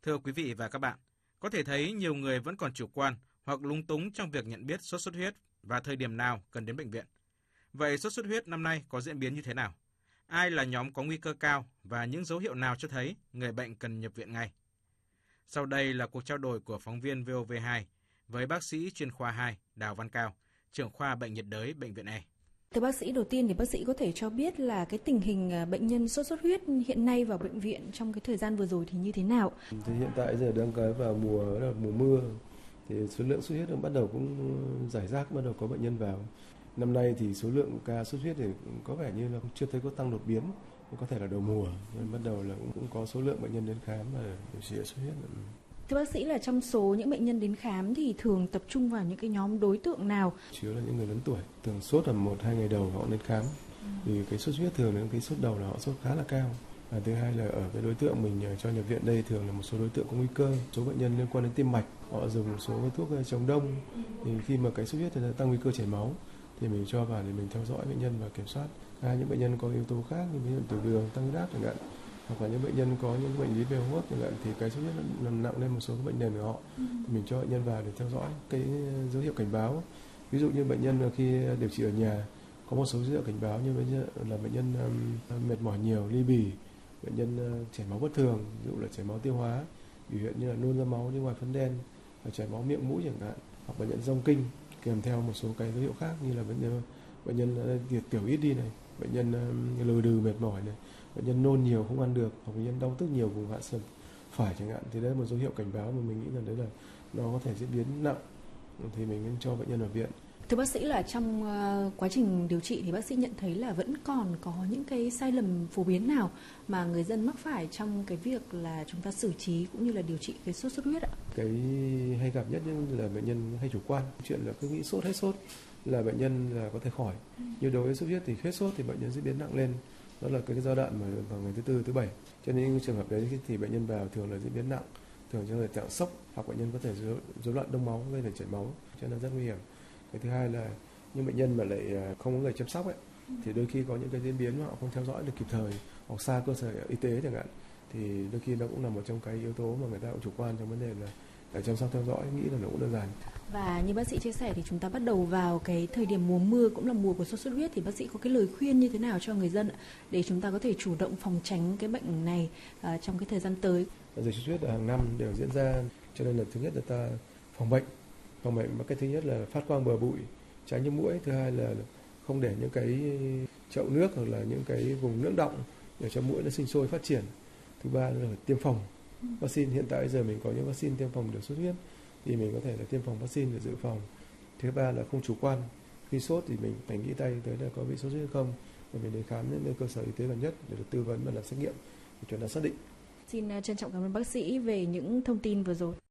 Thưa quý vị và các bạn, có thể thấy nhiều người vẫn còn chủ quan hoặc lúng túng trong việc nhận biết sốt xuất huyết và thời điểm nào cần đến bệnh viện. Vậy sốt xuất huyết năm nay có diễn biến như thế nào? Ai là nhóm có nguy cơ cao và những dấu hiệu nào cho thấy người bệnh cần nhập viện ngay? Sau đây là cuộc trao đổi của phóng viên VOV2 với bác sĩ chuyên khoa 2 Đào Văn Cao, trưởng khoa bệnh nhiệt đới Bệnh viện E. Thưa bác sĩ, đầu tiên thì bác sĩ có thể cho biết là cái tình hình bệnh nhân sốt xuất huyết hiện nay vào bệnh viện trong cái thời gian vừa rồi thì như thế nào? Thì hiện tại giờ đang vào mùa mưa thì số lượng sốt huyết bắt đầu cũng rải rác, bắt đầu có bệnh nhân vào. Năm nay thì số lượng ca sốt huyết thì có vẻ như là chưa thấy có tăng đột biến, có thể là đầu mùa nên bắt đầu là cũng có số lượng bệnh nhân đến khám và điều trị sốt huyết. Thưa bác sĩ, là trong số những bệnh nhân đến khám thì thường tập trung vào những cái nhóm đối tượng nào? Chủ yếu là những người lớn tuổi, thường sốt là 1-2 ngày đầu họ đến khám. Vì cái sốt huyết thường là cái sốt đầu là họ sốt khá là cao. Và thứ hai là ở cái đối tượng mình cho nhập viện đây thường là một số đối tượng có nguy cơ, số bệnh nhân liên quan đến tim mạch, họ dùng một số cái thuốc chống đông. Thì khi mà cái sốt huyết thì tăng nguy cơ chảy máu thì mình cho vào để mình theo dõi bệnh nhân và kiểm soát. Những bệnh nhân có yếu tố khác như ví dụ tiểu đường, tăng huyết áp chẳng hạn, hoặc là những bệnh nhân có những bệnh lý về hô hấp chẳng hạn thì cái sốt huyết làm nặng lên một số cái bệnh nền của họ thì mình cho bệnh nhân vào để theo dõi cái dấu hiệu cảnh báo. Ví dụ như bệnh nhân khi điều trị ở nhà có một số dấu hiệu cảnh báo như bệnh nhân mệt mỏi nhiều, ly bì, bệnh nhân chảy máu bất thường, ví dụ là chảy máu tiêu hóa, biểu hiện như là nôn ra máu đi ngoài phân đen, chảy máu miệng mũi chẳng hạn, hoặc bệnh nhân rong kinh kèm theo một số cái dấu hiệu khác như là bệnh nhân tiểu ít đi này, bệnh nhân lừ đừ mệt mỏi này, bệnh nhân nôn nhiều không ăn được, hoặc bệnh nhân đau tức nhiều vùng hạ sườn phải chẳng hạn, thì đấy là một dấu hiệu cảnh báo mà mình nghĩ rằng đấy là nó có thể diễn biến nặng thì mình nên cho bệnh nhân ở viện. Thưa bác sĩ, là trong quá trình điều trị thì bác sĩ nhận thấy là vẫn còn có những cái sai lầm phổ biến nào mà người dân mắc phải trong cái việc là chúng ta xử trí cũng như là điều trị cái sốt xuất huyết ạ? Cái hay gặp nhất là bệnh nhân hay chủ quan, chuyện là cứ nghĩ sốt hết sốt là bệnh nhân là có thể khỏi. Nhưng đối với sốt huyết thì hết sốt thì bệnh nhân diễn biến nặng lên. Đó là cái giai đoạn mà vào ngày thứ 4, thứ 7. Cho nên những trường hợp đấy thì bệnh nhân vào thường là diễn biến nặng, thường trong tình trạng sốc hoặc bệnh nhân có thể rối loạn đông máu gây thành chảy máu, cho nên rất nguy hiểm. Cái thứ hai là những bệnh nhân mà lại không có người chăm sóc thì đôi khi có những cái diễn biến mà họ không theo dõi được kịp thời hoặc xa cơ sở y tế chẳng hạn, thì đôi khi nó cũng là một trong cái yếu tố mà người ta cũng chủ quan trong vấn đề là để chăm sóc theo dõi, nghĩ là nó cũng đơn giản. Và như bác sĩ chia sẻ thì chúng ta bắt đầu vào cái thời điểm mùa mưa cũng là mùa của sốt xuất huyết, thì bác sĩ có cái lời khuyên như thế nào cho người dân để chúng ta có thể chủ động phòng tránh cái bệnh này trong cái thời gian tới? Dịch sốt huyết hàng năm đều diễn ra, cho nên là thứ nhất là ta phòng bệnh mà cái thứ nhất là phát quang bờ bụi, tránh những muỗi, thứ hai là không để những cái chậu nước hoặc là những cái vùng nước đọng để cho muỗi nó sinh sôi phát triển. Thứ ba là tiêm phòng vaccine. Hiện tại giờ mình có những vaccine tiêm phòng được sốt huyết thì mình có thể là tiêm phòng vaccine để dự phòng. Thứ ba là không chủ quan, khi sốt thì mình phải nghĩ tay tới là có bị sốt huyết hay không, và mình đến khám những cơ sở y tế gần nhất để được tư vấn và làm xét nghiệm để chuẩn đoán xác định. Xin trân trọng cảm ơn bác sĩ về những thông tin vừa rồi.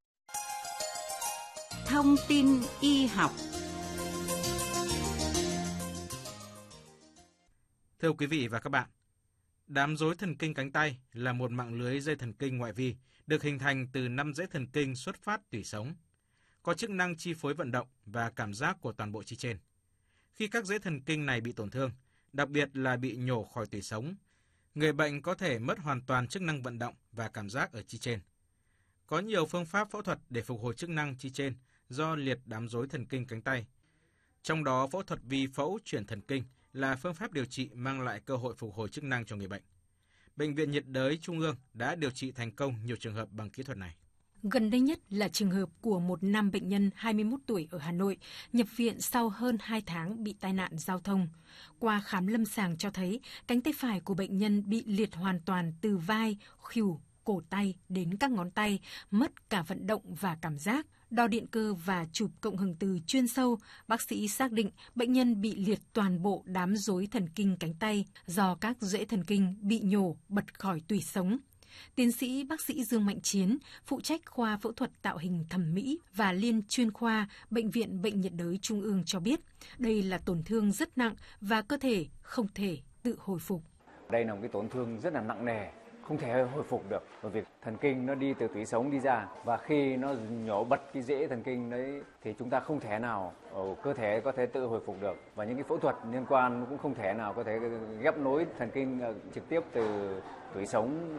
Thông tin y học. Thưa quý vị và các bạn, đám rối thần kinh cánh tay là một mạng lưới dây thần kinh ngoại vi được hình thành từ 5 dãy thần kinh xuất phát tủy sống, có chức năng chi phối vận động và cảm giác của toàn bộ chi trên. Khi các dãy thần kinh này bị tổn thương, đặc biệt là bị nhổ khỏi tủy sống, người bệnh có thể mất hoàn toàn chức năng vận động và cảm giác ở chi trên. Có nhiều phương pháp phẫu thuật để phục hồi chức năng chi trên do liệt đám rối thần kinh cánh tay. Trong đó, phẫu thuật vi phẫu chuyển thần kinh là phương pháp điều trị mang lại cơ hội phục hồi chức năng cho người bệnh. Bệnh viện nhiệt đới Trung ương đã điều trị thành công nhiều trường hợp bằng kỹ thuật này. Gần đây nhất là trường hợp của một nam bệnh nhân 21 tuổi ở Hà Nội nhập viện sau hơn 2 tháng bị tai nạn giao thông. Qua khám lâm sàng cho thấy cánh tay phải của bệnh nhân bị liệt hoàn toàn từ vai, khuỷu, cổ tay đến các ngón tay, mất cả vận động và cảm giác. Đo điện cơ và chụp cộng hưởng từ chuyên sâu, bác sĩ xác định bệnh nhân bị liệt toàn bộ đám rối thần kinh cánh tay do các rễ thần kinh bị nhổ bật khỏi tủy sống. Tiến sĩ bác sĩ Dương Mạnh Chiến, phụ trách khoa phẫu thuật tạo hình thẩm mỹ và liên chuyên khoa Bệnh viện Bệnh nhiệt đới Trung ương cho biết, đây là tổn thương rất nặng và cơ thể không thể tự hồi phục. Đây là một cái tổn thương rất là nặng nề, không thể hồi phục được, bởi vì thần kinh nó đi từ tủy sống đi ra, và khi nó nhổ bật cái rễ thần kinh đấy thì chúng ta không thể nào cơ thể có thể tự hồi phục được, và những cái phẫu thuật liên quan cũng không thể nào có thể ghép nối thần kinh trực tiếp từ tủy sống